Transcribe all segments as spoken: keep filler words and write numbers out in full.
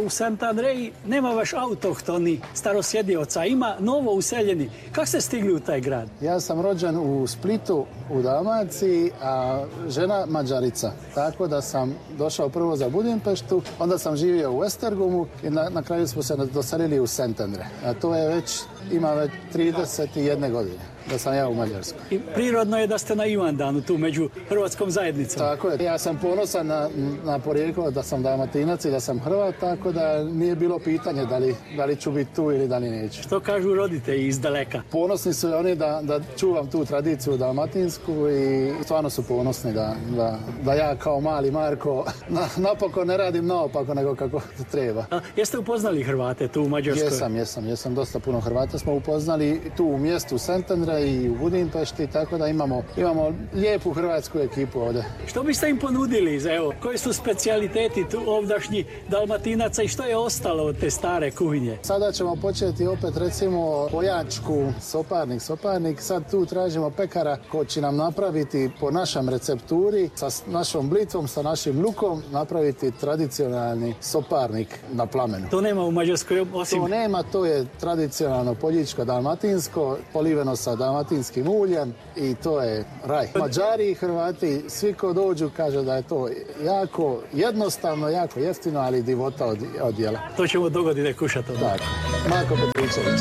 u Sant Andreji nema baš autohtoni starosjedioca, ima novo useljeni. Kako ste stigli u taj grad? Ja sam rođen u Splitu, u Dalmaciji, a žena Mađarica. Tako da sam došao prvo za Budimpeštu, onda sam živio u Esztergomu i na, na kraju smo se doselili u Sant Andre. A to je već, ima već trideset jedne godine da sam ja u Mađarskoj. I prirodno je da ste na Ivandanu, tu među hrvatskom zajednicom. Tako je. Ja sam ponosan na, na porijeklo da sam Dalmatinac i da sam Hrvat, tako da nije bilo pitanje da li, da li ću biti tu ili da li neću. Što kažu roditelji iz daleka? Ponosni su oni da, da čuvam tu tradiciju dalmatinsku i stvarno su ponosni da, da, da ja kao mali Marko na, napokon ne radim naopako nego kako treba. A jeste upoznali Hrvate tu u Mađarskoj? Jesam, jesam, jesam. Dosta puno Hrvata smo upoznali tu u mjestu Sant Andre i u Budimpešti, tako da imamo, imamo lijepu hrvatsku ekipu ovdje. Što biste im ponudili? Evo, koji su specijaliteti tu ovdašnji Dalmatinaca i što je ostalo od te stare kuhinje? Sada ćemo početi opet recimo pojačku, soparnik, soparnik. Sad tu tražimo pekara koji će nam napraviti po našem recepturi, sa našom blitvom, sa našim lukom, napraviti tradicionalni soparnik na plamenu. To nema u Mađarskoj osim... To nema, to je tradicionalno poljičko-dalmatinsko, poliveno sa dalmatinskim uljem i to je raj. Mađari i Hrvati, svi ko dođu kaže da je to jako jednostavno, jako jeftino, ali divota od, od jela. To ćemo dogodine kušati. Tako. Marko Petričević.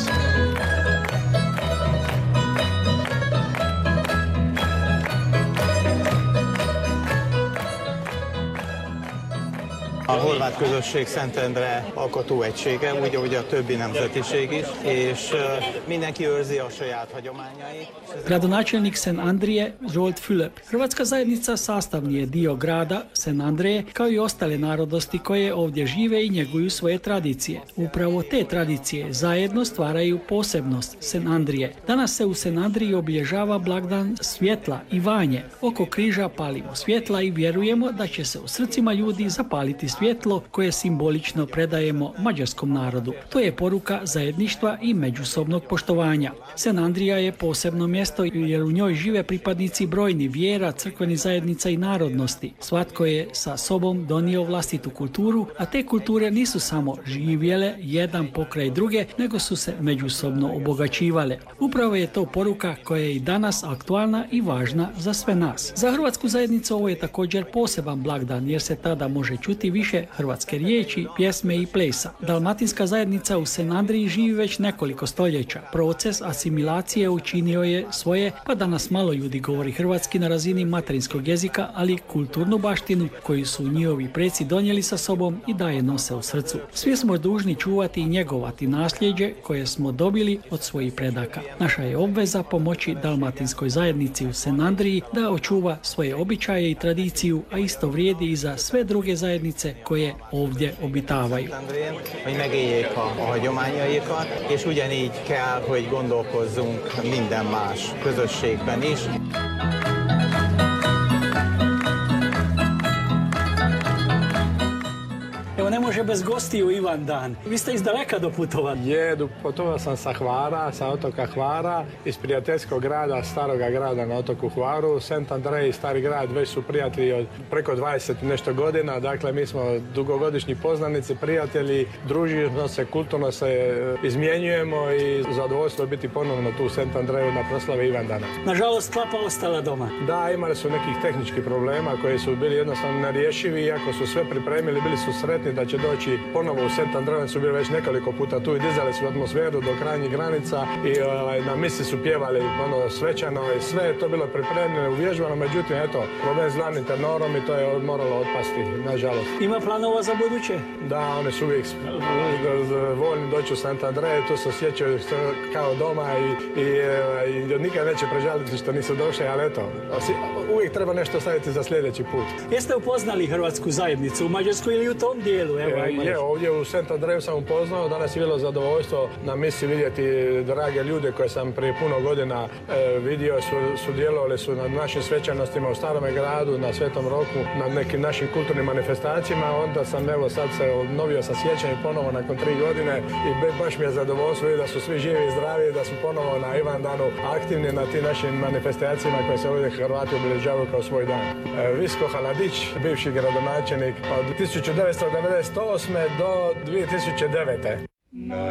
A horvát közösség Szentendre alkotó egysége, úgy, ahogy a többi nemzetiség is, és mindenki őrzi a saját hagyományait. Gradonačelnik Sant Andrije, Zsolt Fülöp. Hrvatska zajednica sastavni je dio grada Sant Andreje, kao i ostale narodnosti koje ovdje žive i njeguju svoje tradicije. Upravo te tradicije zajedno stvaraju posebnost Sant Andrije. Danas se u Sant Andriji obilježava blagdan svjetla i vanje. Oko križa palimo svjetla i vjerujemo da će se u srcima ljudi zapaliti svjetlo koje simbolično predajemo mađarskom narodu. To je poruka zajedništva i međusobnog poštovanja. Sant Andrija je posebno mjesto jer u njoj žive pripadnici brojni vjera, crkvenih zajednica i narodnosti. Svatko je sa sobom donio vlastitu kulturu, a te kulture nisu samo živjele jedan pokraj druge, nego su se međusobno obogaćivale. Upravo je to poruka koja je i danas aktualna i važna za sve nas. Za hrvatsku zajednicu ovo je također poseban blagdan jer se tada može čuti više hrvatske riječi, pjesme i plesa. Dalmatinska zajednica u Sant Andriji živi već nekoliko stoljeća. Proces asimilacije učinio je svoje, pa danas malo ljudi govori hrvatski na razini materinskog jezika, ali kulturnu baštinu koju su njihovi preci donijeli sa sobom i da je nose u srcu. Svi smo dužni čuvati i njegovati nasljeđe koje smo dobili od svojih predaka. Naša je obveza pomoći dalmatinskoj zajednici u Sant Andriji da očuva svoje običaje i tradiciju, a isto vrijedi i za sve druge zajednice koje ovdje obitavaju. Hogy megéljék a, a hagyományaikat, és ugyanígy kell, hogy gondolkozzunk minden más közösségben is. Evo, ne može bez gostiju Ivan dan. Vi ste iz daleka doputovali. Je, putovao sam sa Hvara, sa otoka Hvara, iz prijateljskog grada, staroga grada na otoku Hvaru. Sant Andrej i stari grad već su prijatelji od preko dvadeset nešto godina. Dakle, mi smo dugogodišnji poznanici, prijatelji, družimo se, kulturno se izmjenjujemo i zadovoljstvo je biti ponovno tu u Sant Andreju na proslavi Ivandana. Nažalost, klapa ostala doma. Da, imali su nekih tehničkih problema koji su bili jednostavno nerješivi, iako su sve pripremili, bili su sretni da će doći ponovo u Sant Andreju, su bili već nekoliko puta tu i dizali su atmosferu do krajnjih granica i ovaj, na misi su pjevali ono svečano i sve je to bilo pripremljeno, uvježbano, međutim, eto, problem s glavnim tenorom i to je moralo otpasti, nažalost. Ima planova za buduće? Da, oni su uvijek voljni doći u Sant Andrej, tu se osjećaju kao doma i, i, i nikad neće prežaliti što nisu došli, ali eto, uvijek treba nešto staviti za sljedeći put. Jeste upoznali hrvatsku zajednicu u Mađarskoj ili u tom dijelu? Evo, e, je, ovdje u Sant Andreju sam upoznao, danas je bilo zadovoljstvo na misi vidjeti drage ljude koje sam prije puno godina e, vidio, su, sudjelovali su na našim svečanostima u Starome gradu, na Svetom Roku, na nekim našim kulturnim manifestacijama, onda sam evo sad se obnovio sa sjećanjem ponovo nakon tri godine i baš mi je zadovoljstvo da su svi živi i zdravi, da su ponovo na Ivandanu aktivni na tim našim manifestacijama koje se ovdje Hrvati obilježavaju kao svoj dan. E, Visko Haladić, bivši gradonačelnik od tisuću devetsto devedeset osme do dvije tisuće devete.